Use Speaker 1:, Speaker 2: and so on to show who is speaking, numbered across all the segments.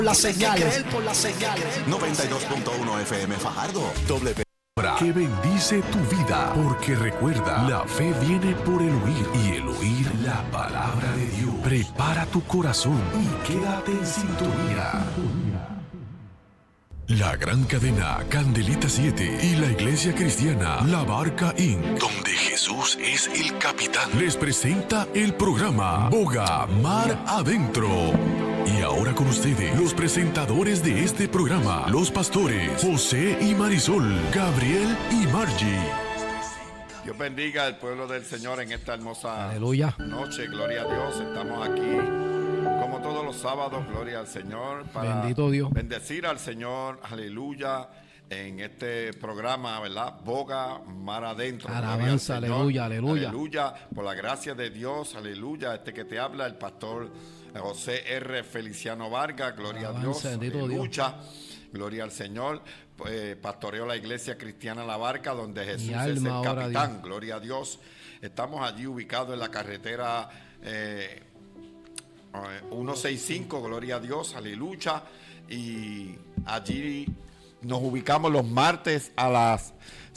Speaker 1: La señal. Creer por la señal.
Speaker 2: 92.1 FM Fajardo.
Speaker 3: Que bendice tu vida, porque recuerda, la fe viene por el oír y el oír la palabra de Dios. Prepara tu corazón y quédate en sintonía. La gran cadena Candelita 7 y la iglesia cristiana La Barca Inc., donde Jesús es el capitán, les presenta el programa Boga Mar Adentro. Y ahora con ustedes, los presentadores de este programa, los pastores José y Marisol, Gabriel y Margie.
Speaker 4: Dios bendiga al pueblo del Señor en esta hermosa
Speaker 5: Aleluya.
Speaker 4: noche. Gloria a Dios. Estamos aquí como todos los sábados. Gloria al Señor. Para
Speaker 5: Bendito Dios.
Speaker 4: bendecir al Señor. Aleluya. En este programa, ¿verdad? Boga Mar Adentro.
Speaker 5: Alabanza, aleluya, aleluya.
Speaker 4: Aleluya. Por la gracia de Dios. Aleluya. Este que te habla, el pastor José R. Feliciano Vargas. Gloria
Speaker 5: Alabanza,
Speaker 4: a Dios.
Speaker 5: bendito
Speaker 4: Aleluya. Gloria al Señor. Pastoreo la iglesia cristiana La Barca, donde Jesús es el capitán. Gloria a Dios. Estamos allí ubicados en la carretera 165. Gloria a Dios. Aleluya. Y allí nos ubicamos los martes a las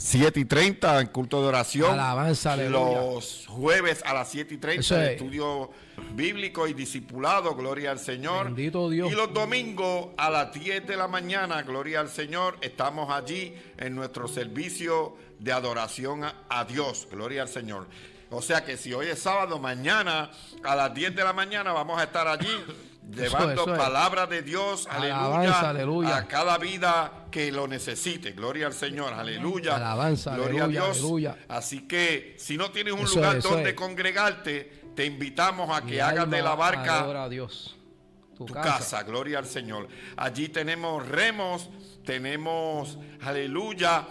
Speaker 4: 7:30 en culto de oración.
Speaker 5: Alabanza, aleluya.
Speaker 4: Los jueves a las 7:30 en estudio bíblico y discipulado. Gloria al Señor.
Speaker 5: Bendito Dios.
Speaker 4: Y los domingos a las 10 de la mañana, gloria al Señor, estamos allí en nuestro servicio de adoración a Dios. Gloria al Señor. O sea que si hoy es sábado, mañana a las 10 de la mañana vamos a estar allí llevando palabra de Dios,
Speaker 5: alabanza,
Speaker 4: aleluya, a cada vida que lo necesite. Gloria al Señor, aleluya.
Speaker 5: Alabanza,
Speaker 4: gloria
Speaker 5: aleluya,
Speaker 4: a Dios.
Speaker 5: Aleluya.
Speaker 4: Así que si no tienes un lugar donde congregarte, te invitamos a que hagas de La Barca
Speaker 5: a Dios. Tu
Speaker 4: casa. Gloria al Señor. Allí tenemos remos, tenemos, aleluya,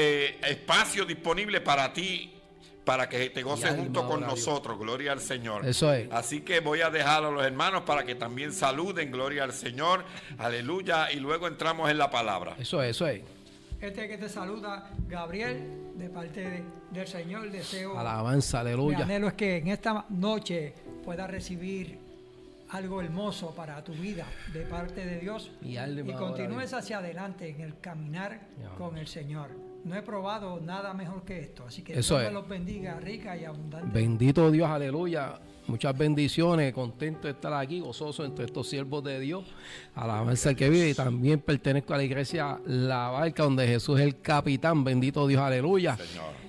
Speaker 4: espacio disponible para ti, para que te goces junto con nosotros. Gloria al Señor.
Speaker 5: Eso es.
Speaker 4: Así que voy a dejar a los hermanos para que también saluden. Gloria al Señor. Aleluya. Y luego entramos en la palabra.
Speaker 5: Eso es.
Speaker 6: Este que te saluda, Gabriel, de parte del Señor. Deseo.
Speaker 5: Alabanza, aleluya.
Speaker 6: Mi anhelo es que en esta noche puedas recibir algo hermoso para tu vida de parte de Dios y continúes hacia adelante en el caminar con el Señor. No he probado nada mejor que esto, así que Dios me los bendiga rica y abundante.
Speaker 5: Bendito Dios, aleluya. Muchas bendiciones, contento de estar aquí, gozoso entre estos siervos de Dios. Alabanza al que vive, y también pertenezco a la iglesia La Barca, donde Jesús es el capitán. Bendito Dios, aleluya.
Speaker 4: Señor.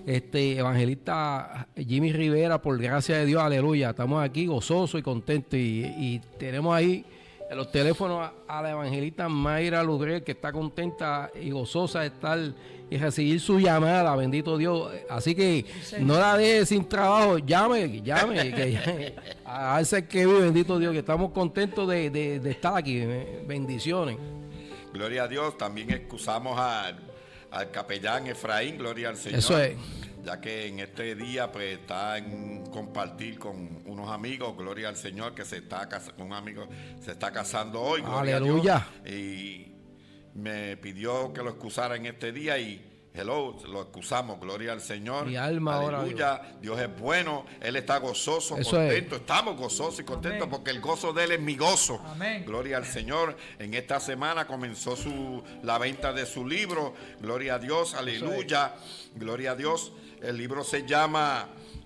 Speaker 5: Evangelista Jimmy Rivera, por gracia de Dios, aleluya. Estamos aquí gozosos y contentos, y tenemos ahí en los teléfonos a la evangelista Mayra Lugrel, que está contenta y gozosa de estar y recibir su llamada, bendito Dios. Así que no la deje sin trabajo, llame, que a ese que vive, bendito Dios, que estamos contentos de estar aquí. Bendiciones.
Speaker 4: Gloria a Dios. También excusamos al capellán Efraín, gloria al Señor.
Speaker 5: Eso es.
Speaker 4: Ya que en este día pues está en compartir con unos amigos, gloria al Señor, que un amigo se está casando hoy, gloria
Speaker 5: aleluya.
Speaker 4: a Dios, y me pidió que lo excusara en este día y lo excusamos, gloria al Señor.
Speaker 5: Mi alma
Speaker 4: aleluya,
Speaker 5: ahora,
Speaker 4: Dios es bueno, Él está gozoso,
Speaker 5: eso
Speaker 4: contento, estamos gozosos y contentos. Amén. Porque el gozo de Él es mi gozo.
Speaker 6: Amén.
Speaker 4: Gloria al Señor. En esta semana comenzó la venta de su libro, gloria a Dios, aleluya, gloria a Dios. El libro se llama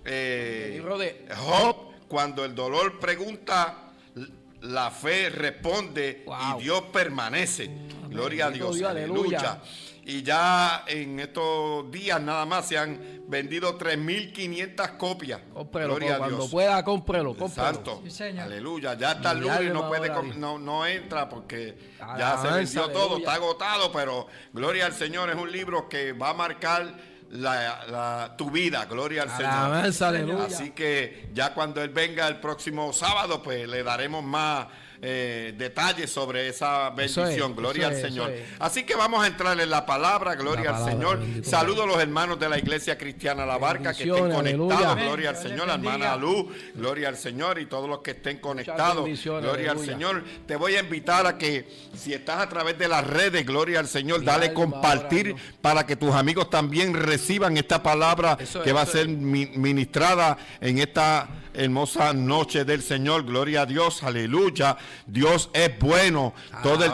Speaker 5: el libro de
Speaker 4: Job. Cuando el dolor pregunta, la fe responde. Wow. Y Dios permanece. Amén. Gloria a Dios, aleluya. Y ya en estos días nada más se han vendido 3.500 copias.
Speaker 5: Cómprelo, cuando pueda, cómprelo.
Speaker 4: Santo,
Speaker 6: sí,
Speaker 4: aleluya. Ya hasta el lunes no entra porque ya se vendió todo, está agotado, pero gloria al Señor, es un libro que va a marcar tu vida, gloria al Señor.
Speaker 5: Aleluya.
Speaker 4: Así que ya cuando Él venga el próximo sábado, pues le daremos más detalles sobre esa bendición, gloria al Señor. Así que vamos a entrar en la palabra, gloria al Señor. Saludo a los hermanos de la iglesia cristiana La Barca que estén conectados, gloria al Señor, la hermana Luz, gloria al Señor, y todos los que estén conectados, gloria al Señor. Te voy a invitar a que si estás a través de las redes, gloria al Señor, dale compartir para que tus amigos también reciban esta palabra que va a ser ministrada en esta hermosa noche del Señor. Gloria a Dios, aleluya. Dios es bueno. Todo el